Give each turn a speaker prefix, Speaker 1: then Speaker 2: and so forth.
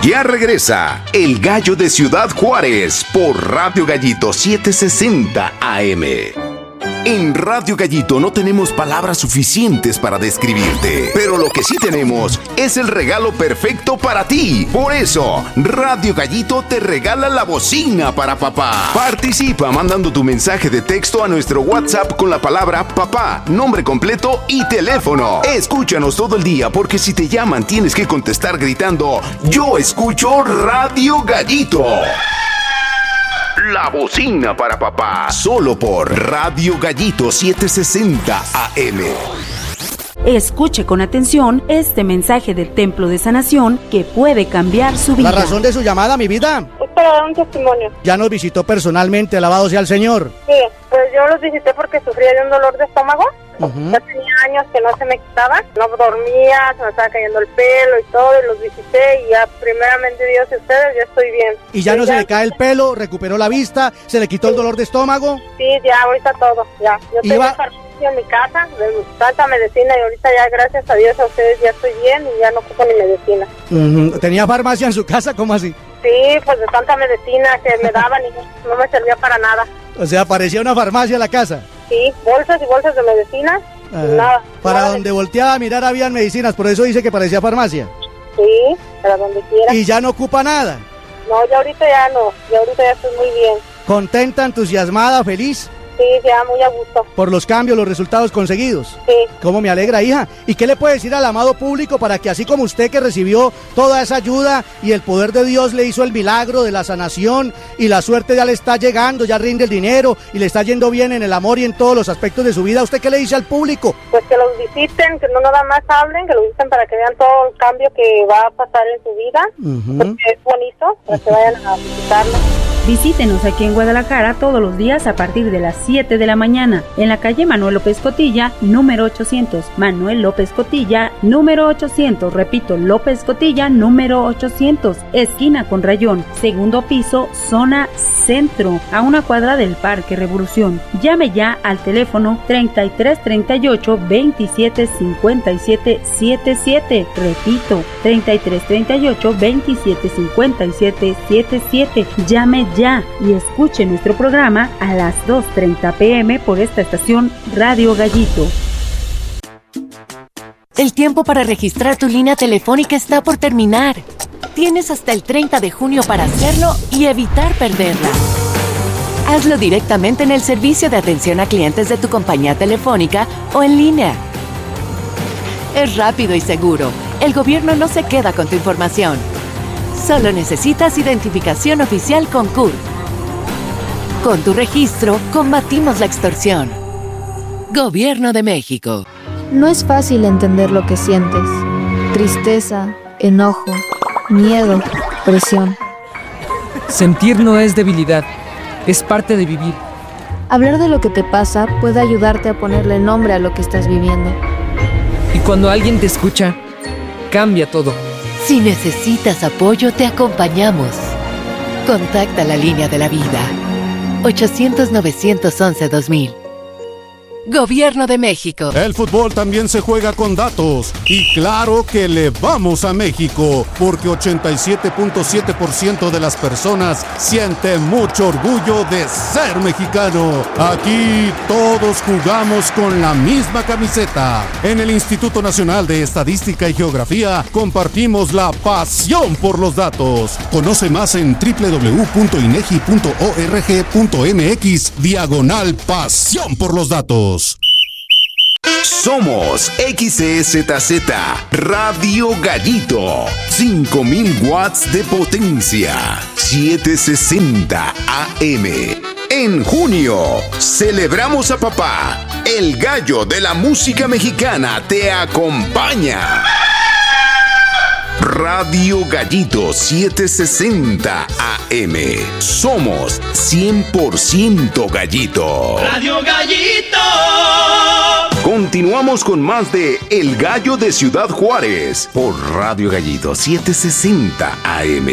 Speaker 1: Ya regresa El Gallo de Ciudad Juárez por Radio Gallito 760 AM. En Radio Gallito no tenemos palabras suficientes para describirte, pero lo que sí tenemos es el regalo perfecto para ti. Por eso, Radio Gallito te regala la bocina para papá. Participa mandando tu mensaje de texto a nuestro WhatsApp con la palabra papá, nombre completo y teléfono. Escúchanos todo el día porque si te llaman tienes que contestar gritando: yo escucho Radio Gallito. La bocina para papá, solo por Radio Gallito 760 AM.
Speaker 2: Escuche con atención este mensaje del Templo de Sanación que puede cambiar su vida.
Speaker 3: La razón de su llamada, mi vida.
Speaker 4: Es para dar un testimonio.
Speaker 3: Ya nos visitó personalmente, alabado sea el Señor.
Speaker 4: Sí, pues yo los visité porque sufría de un dolor de estómago. Ya tenía años que no se me quitaba, no dormía, se me estaba cayendo el pelo y todo, y los visité y ya primeramente Dios y ustedes, ya estoy bien.
Speaker 3: ¿Y ya no se le cae el pelo, recuperó la vista, se le quitó el dolor de estómago?
Speaker 4: Sí, ya ahorita todo, ya. Yo tengo farmacia en mi casa, de tanta medicina y ahorita ya gracias a Dios a ustedes ya estoy bien y ya no ocupo ni medicina.
Speaker 3: ¿Tenía farmacia en su casa? ¿Cómo así?
Speaker 4: Sí, pues de tanta medicina que me daban y no me servía para nada.
Speaker 3: O sea, parecía una farmacia en la casa.
Speaker 4: Sí, bolsas y bolsas de medicina. Nada.
Speaker 3: Para
Speaker 4: nada
Speaker 3: donde volteaba a mirar habían medicinas, por eso dice que parecía farmacia.
Speaker 4: Sí, para donde quiera.
Speaker 3: ¿Y ya no ocupa nada?
Speaker 4: No, ya ahorita ya no, ya ahorita ya estoy muy bien.
Speaker 3: ¿Contenta, entusiasmada, feliz?
Speaker 4: Sí, ya muy a gusto.
Speaker 3: ¿Por los cambios, los resultados conseguidos?
Speaker 4: Sí.
Speaker 3: ¿Cómo me alegra, hija? ¿Y qué le puede decir al amado público para que así como usted que recibió toda esa ayuda y el poder de Dios le hizo el milagro de la sanación y la suerte ya le está llegando, ya rinde el dinero y le está yendo bien en el amor y en todos los aspectos de su vida, ¿usted qué le dice al público?
Speaker 4: Pues que los visiten, que no nada más hablen, que los visiten para que vean todo el cambio que va a pasar en su vida, porque es bonito, para que vayan a visitarlo.
Speaker 2: Visítenos aquí en Guadalajara todos los días a partir de las 7 de la mañana en la calle Manuel López Cotilla, número 800. Manuel López Cotilla, número 800. Repito, López Cotilla, número 800. Esquina con Rayón, segundo piso, zona centro, a una cuadra del Parque Revolución. Llame ya al teléfono 3338 27 57 77. Repito, 3338 27 57 77. Llame ya y escuche nuestro programa a las 2:30 p.m. por esta estación Radio Gallito.
Speaker 5: El tiempo para registrar tu línea telefónica está por terminar. Tienes hasta el 30 de junio para hacerlo y evitar perderla. Hazlo directamente en el servicio de atención a clientes de tu compañía telefónica o en línea. Es rápido y seguro. El gobierno no se queda con tu información. Solo necesitas identificación oficial con CURP. Con tu registro, combatimos la extorsión. Gobierno de México.
Speaker 6: No es fácil entender lo que sientes. Tristeza, enojo, miedo, presión.
Speaker 7: Sentir no es debilidad, es parte de vivir.
Speaker 6: Hablar de lo que te pasa puede ayudarte a ponerle nombre a lo que estás viviendo.
Speaker 7: Y cuando alguien te escucha, cambia todo.
Speaker 5: Si necesitas apoyo, te acompañamos. Contacta la línea de la vida. 800-911-2000. Gobierno de México.
Speaker 8: El fútbol también se juega con datos. Y claro que le vamos a México, porque 87.7% de las personas siente mucho orgullo de ser mexicano. Aquí todos jugamos con la misma camiseta. En el Instituto Nacional de Estadística y Geografía compartimos la pasión por los datos. Conoce más en www.inegi.org.mx/pasión por los datos.
Speaker 1: Somos XEZZ Radio Gallito, 5000 watts de potencia, 760 AM. En junio, celebramos a papá. El gallo de la música mexicana te acompaña. Radio Gallito 760 AM. Somos 100% gallito.
Speaker 9: Radio Gallito.
Speaker 1: Continuamos con más de El Gallo de Ciudad Juárez por Radio Gallito 760 AM.